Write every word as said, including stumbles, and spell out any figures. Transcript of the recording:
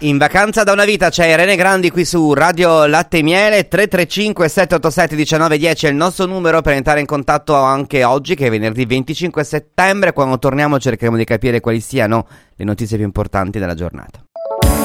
In vacanza da una vita c'è Irene Grandi qui su Radio Latte e Miele. Tre tre cinque sette otto sette uno nove uno zero è il nostro numero per entrare in contatto anche oggi, che è venerdì venticinque settembre. Quando torniamo cercheremo di capire quali siano le notizie più importanti della giornata.